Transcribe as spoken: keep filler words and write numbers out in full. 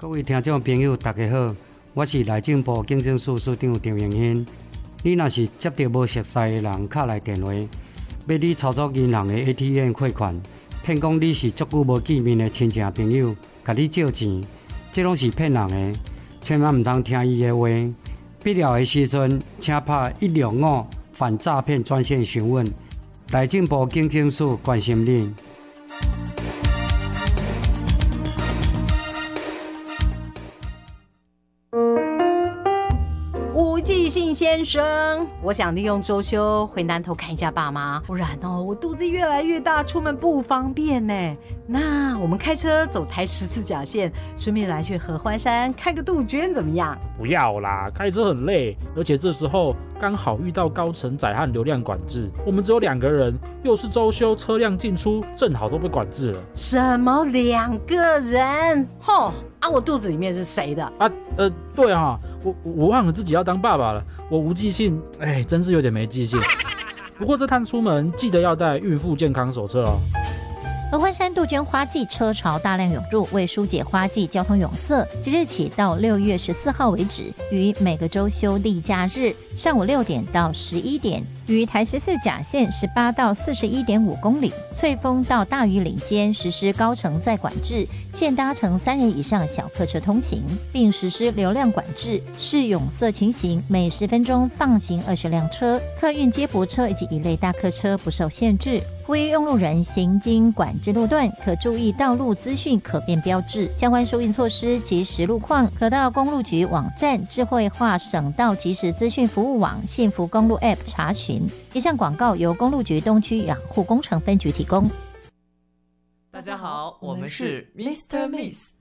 各位听众朋友大家好，我是内政部警政署署长张荣兴。你若是接到无熟悉的人敲来电话，要你操作银行的 A T M 汇款，骗讲你是足久无见面的亲戚朋友，甲你借钱，这拢是骗人的，千万唔通听伊的话。必要的时阵，请拍一六五反诈骗专线询问。内政部警政署关心你。 吴继信先生，我想利用周休回南投看一下爸妈，不然哦，我肚子越来越大，出门不方便呢。那我们开车走台十字甲线，顺便来去合欢山看个杜鹃，怎么样？ 不要啦，开车很累，而且这时候刚好遇到高承载和流量管制，我们只有两个人，又是周休，车辆进出正好都被管制了。 什么两个人？吼啊！我肚子里面是谁的？ 啊，呃，对啊，我我忘了自己要当爸爸了，我无记性，哎，真是有点没记性。不过这趟出门记得要带孕妇健康手册哦。 合欢山杜鹃花季车潮大量涌入，为疏解花季交通拥塞，即日起到六月十四号为止，于每个周休例假日上午六点到十一点，于台十四甲线十八到四十一点五公里，翠峰到大屿岭间实施高承载管制，限搭乘三人以上小客车通行，并实施流量管制，视拥塞情形，每十分钟放行二十辆车，客运接驳车以及一类大客车不受限制。呼吁用路人行经管制路段，可注意道路资讯可变标志，相关疏运措施及实路况，可到公路局网站、智慧化省道即时资讯服务网、幸福公路 App 查询。以上广告由公路局东区养护工程分局提供。 大家好，我们是 Mister Miss